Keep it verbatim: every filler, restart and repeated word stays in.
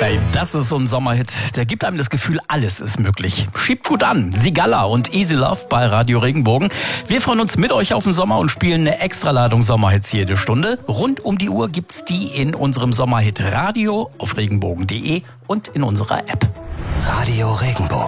Hey, das ist so ein Sommerhit. Der gibt einem das Gefühl, alles ist möglich. Schiebt gut an. Sigala und Easy Love bei Radio Regenbogen. Wir freuen uns mit euch auf den Sommer und spielen eine Extraladung Sommerhits jede Stunde. Rund um die Uhr gibt's die in unserem Sommerhit Radio auf regenbogen punkt de und in unserer App. Radio Regenbogen.